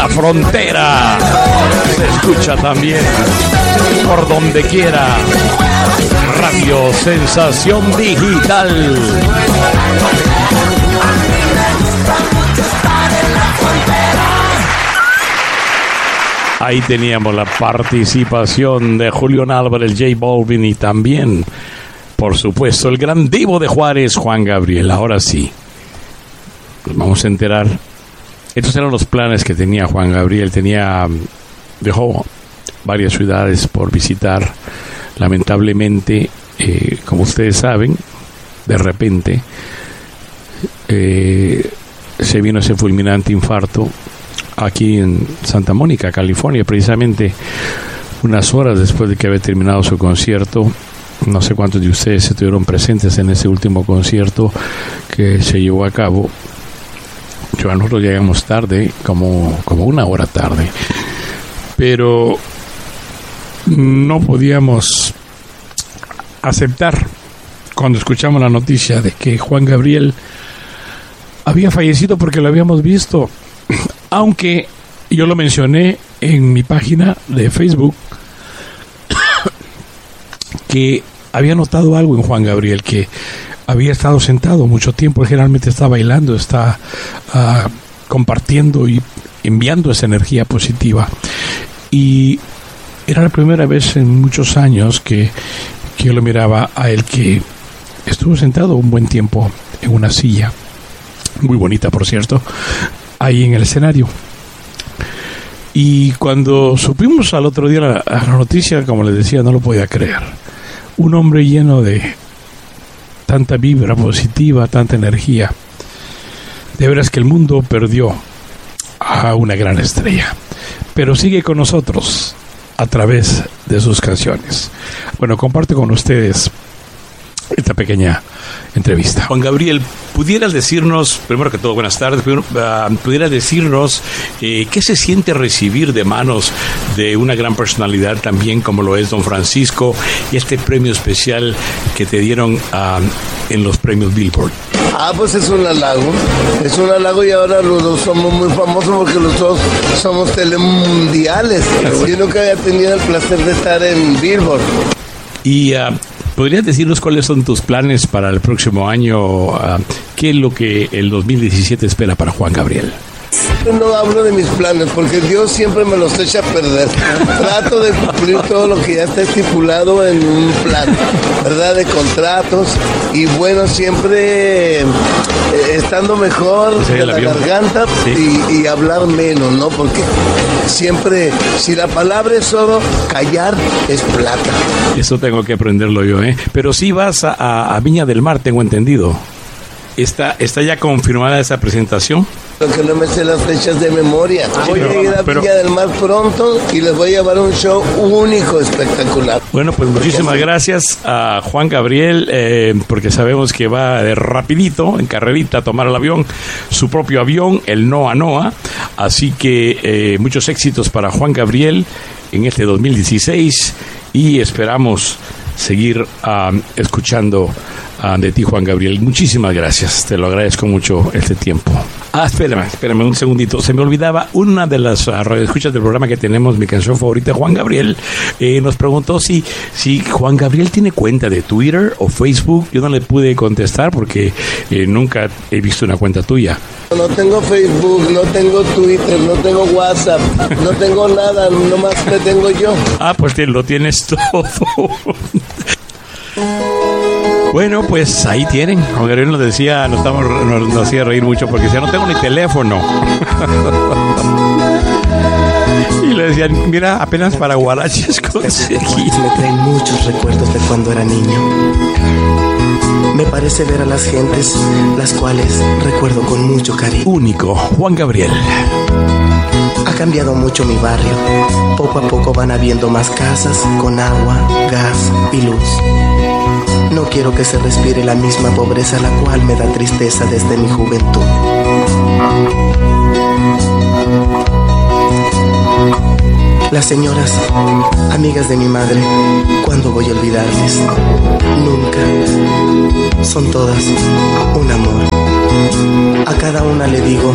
la frontera. Se escucha también por donde quiera. Radio Sensación Digital. Ahí teníamos la participación de Julián Álvarez, J Balvin y también, por supuesto, el gran divo de Juárez, Juan Gabriel. Ahora sí, nos vamos a enterar. Estos eran los planes que tenía Juan Gabriel. Dejó varias ciudades por visitar. Lamentablemente, como ustedes saben, de repente se vino ese fulminante infarto aquí en Santa Mónica, California, precisamente unas horas después de que había terminado su concierto. No sé cuántos de ustedes estuvieron presentes en ese último concierto que se llevó a cabo. Nosotros llegamos tarde, como una hora tarde, pero no podíamos aceptar cuando escuchamos la noticia de que Juan Gabriel había fallecido, porque lo habíamos visto, aunque yo lo mencioné en mi página de Facebook, que había notado algo en Juan Gabriel, que había estado sentado mucho tiempo. Él generalmente está bailando, está compartiendo y enviando esa energía positiva, y era la primera vez en muchos años que yo lo miraba a él, que estuvo sentado un buen tiempo en una silla, muy bonita por cierto, ahí en el escenario. Y cuando supimos al otro día la noticia, como les decía, no lo podía creer. Un hombre lleno de tanta vibra positiva, tanta energía. De veras que el mundo perdió a una gran estrella, pero sigue con nosotros a través de sus canciones. Bueno, comparto con ustedes esta pequeña entrevista. Juan Gabriel, ¿pudieras decirnos, primero que todo, buenas tardes, pudieras decirnos qué se siente recibir de manos de una gran personalidad también como lo es don Francisco, y este premio especial que te dieron en los premios Billboard? Pues es un halago, y ahora los dos somos muy famosos porque los dos somos telemundiales. Yo nunca había tenido el placer de estar en Billboard. Y ¿podrías decirnos cuáles son tus planes para el próximo año? ¿Qué es lo que el 2017 espera para Juan Gabriel? No hablo de mis planes porque Dios siempre me los echa a perder. Trato de cumplir todo lo que ya está estipulado en un plan, ¿verdad? De contratos, y bueno, siempre estando mejor de la garganta, sí. y hablar menos, ¿no? Porque siempre, si la palabra es oro, callar es plata. Eso tengo que aprenderlo yo, ¿eh? Pero sí vas a Viña del Mar, tengo entendido. ¿Está ya confirmada esa presentación? Porque no me sé las fechas de memoria. Voy a ir a Viña del Mar pronto y les voy a llevar un show único, espectacular. Bueno, pues muchísimas gracias a Juan Gabriel, porque sabemos que va de rapidito, en carrerita, a tomar el avión, su propio avión, el Noa Noa. Así que muchos éxitos para Juan Gabriel en este 2016, y esperamos seguir escuchando de ti, Juan Gabriel. Muchísimas gracias, te lo agradezco mucho este tiempo. Espérame un segundito, se me olvidaba, una de las radioescuchas del programa que tenemos, mi canción favorita, Juan Gabriel, nos preguntó si Juan Gabriel tiene cuenta de Twitter o Facebook. Yo no le pude contestar porque nunca he visto una cuenta tuya. No tengo Facebook, no tengo Twitter, no tengo WhatsApp, no tengo nada, nomás me tengo yo. Pues lo tienes todo. Bueno, pues ahí tienen. Juan Gabriel nos decía, nos hacía reír mucho porque decía, no tengo ni teléfono. Y le decían, mira, apenas para guaraches conseguí. Me traen muchos recuerdos de cuando era niño. Me parece ver a las gentes, las cuales recuerdo con mucho cariño. Único, Juan Gabriel. Ha cambiado mucho mi barrio. Poco a poco van habiendo más casas con agua, gas y luz. No quiero que se respire la misma pobreza, la cual me da tristeza desde mi juventud. Las señoras, amigas de mi madre, ¿cuándo voy a olvidarles? Nunca. Son todas un amor. A cada una le digo,